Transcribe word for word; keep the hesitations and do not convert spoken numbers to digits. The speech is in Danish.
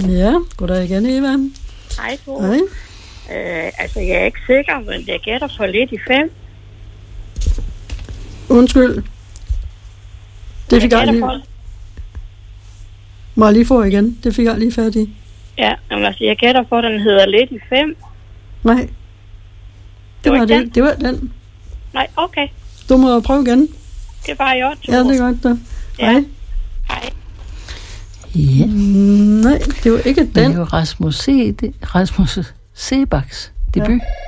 Ja, goddag igen, Eva. Hej, Bo. Hej. Øh, altså, jeg er ikke sikker, men jeg gætter for lidt i fem. Undskyld. Det fik jeg, jeg lige... For... Må jeg lige få igen? Det fik jeg lige fat i. Ja, men altså, jeg gætter for, at den hedder lidt i fem. Nej. Det, det var, var den. det. Det var den. Nej, okay. Du må prøve igen. Det var jeg også. Ja, det er godt da. Ja. Hej. Hej. Ja. Mm, nej, det var ikke den. Men det var Rasmus, C- Rasmus Sebaks debut. Ja.